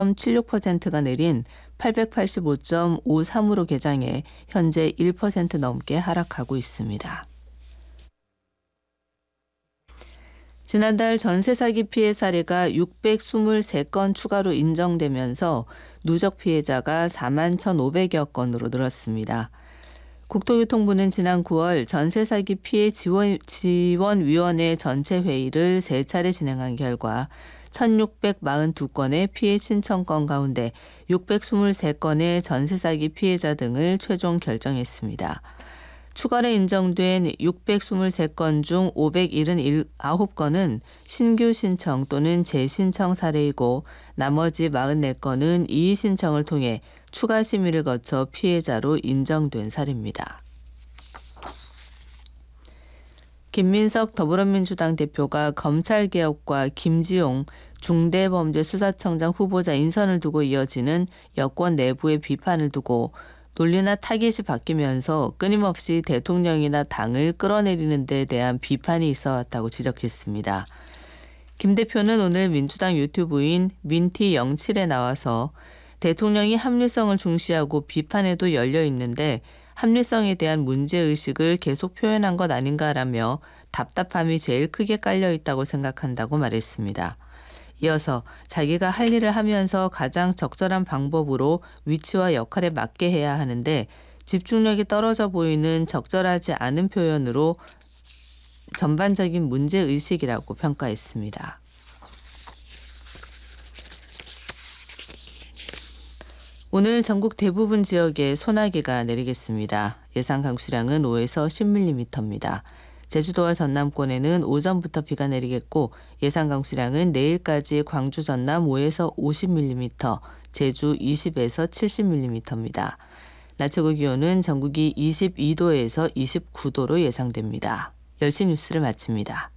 0.76%가 내린 885.53으로 개장해 현재 1% 넘게 하락하고 있습니다. 지난달 전세 사기 피해 사례가 623건 추가로 인정되면서 누적 피해자가 4만 1,500여 건으로 늘었습니다. 국토교통부는 지난 9월 전세 사기 피해 지원위원회 전체 회의를 3차례 진행한 결과 1,642건의 피해 신청건 가운데 623건의 전세 사기 피해자 등을 최종 결정했습니다. 추가로 인정된 623건 중 579건은 신규 신청 또는 재신청 사례이고 나머지 44건은 이의 신청을 통해 추가 심의를 거쳐 피해자로 인정된 사례입니다. 김민석 더불어민주당 대표가 검찰개혁과 김지용 중대범죄수사청장 후보자 인선을 두고 이어지는 여권 내부의 비판을 두고 논리나 타깃이 바뀌면서 끊임없이 대통령이나 당을 끌어내리는 데 대한 비판이 있어 왔다고 지적했습니다. 김 대표는 오늘 민주당 유튜브인 민티07에 나와서 대통령이 합리성을 중시하고 비판에도 열려 있는데 합리성에 대한 문제의식을 계속 표현한 것 아닌가라며 답답함이 제일 크게 깔려 있다고 생각한다고 말했습니다. 이어서 자기가 할 일을 하면서 가장 적절한 방법으로 위치와 역할에 맞게 해야 하는데 집중력이 떨어져 보이는 적절하지 않은 표현으로 전반적인 문제의식이라고 평가했습니다. 오늘 전국 대부분 지역에 소나기가 내리겠습니다. 예상 강수량은 5에서 10mm입니다. 제주도와 전남권에는 오전부터 비가 내리겠고 예상 강수량은 내일까지 광주 전남 5에서 50mm, 제주 20에서 70mm입니다. 낮 최고 기온은 전국이 22도에서 29도로 예상됩니다. 10시 뉴스를 마칩니다.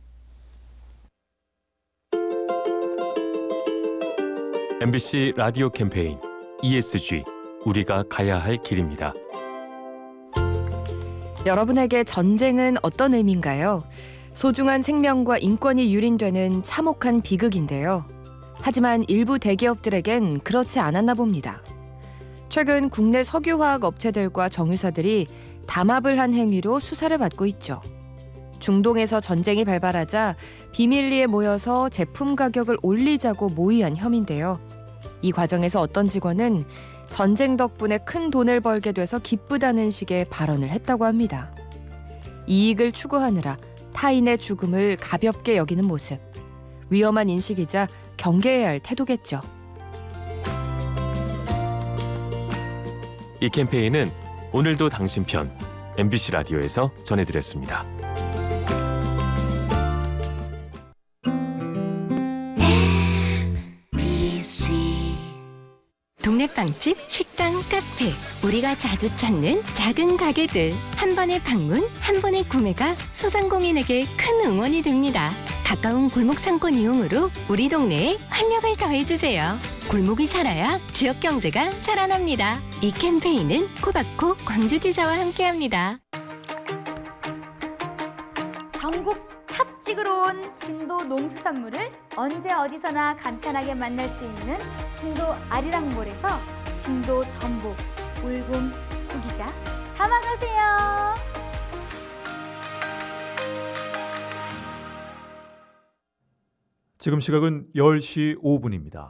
MBC 라디오 캠페인 ESG, 우리가 가야 할 길입니다. 여러분에게 전쟁은 어떤 의미인가요? 소중한 생명과 인권이 유린되는 참혹한 비극인데요. 하지만 일부 대기업들에겐 그렇지 않았나 봅니다. 최근 국내 석유화학 업체들과 정유사들이 담합을 한 행위로 수사를 받고 있죠. 중동에서 전쟁이 발발하자 비밀리에 모여서 제품 가격을 올리자고 모의한 혐의인데요. 이 과정에서 어떤 직원은 전쟁 덕분에 큰 돈을 벌게 돼서 기쁘다는 식의 발언을 했다고 합니다. 이익을 추구하느라 타인의 죽음을 가볍게 여기는 모습. 위험한 인식이자 경계해야 할 태도겠죠. 이 캠페인은 오늘도 당신 편 MBC 라디오에서 전해드렸습니다. 동네 빵집, 식당, 카페, 우리가 자주 찾는 작은 가게들. 한 번의 방문, 한 번의 구매가 소상공인에게 큰 응원이 됩니다. 가까운 골목 상권 이용으로 우리 동네에 활력을 더해주세요. 골목이 살아야 지역 경제가 살아납니다. 이 캠페인은 코바코 광주지사와 함께합니다. 전국 탑 찍으러 온 진도 농수산물을 언제 어디서나 간편하게 만날 수 있는 진도 아리랑몰에서 진도 전복, 울금, 구기자 담아가세요. 지금 시각은 10시 5분입니다.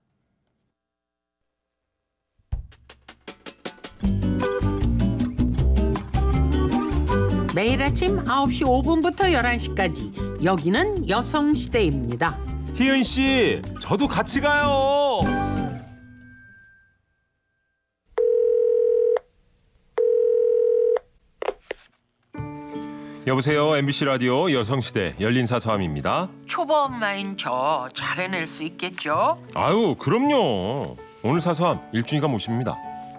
매일 아침 9시 5분부터 11시까지 여기는 여성시대입니다. 희은씨, 저도 같이 가요. 여보세요. MBC 라디오 여성시대 열린사서함입니다. 초보 엄마인 저 잘 해낼 수 있겠죠? 아유, 그럼요. 오늘 사서함 일준이가 모십니다.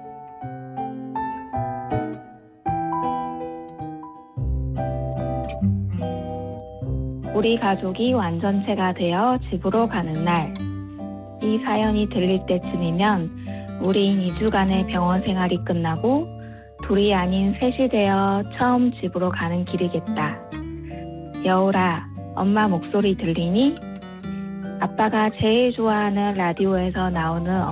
우리 가족이 완전체가 되어 집으로 가는 날. 이 사연이 들릴 때쯤이면 우린 2주간의 병원 생활이 끝나고 둘이 아닌 셋이 되어 처음 집으로 가는 길이겠다. 여울아, 엄마 목소리 들리니? 아빠가 제일 좋아하는 라디오에서 나오는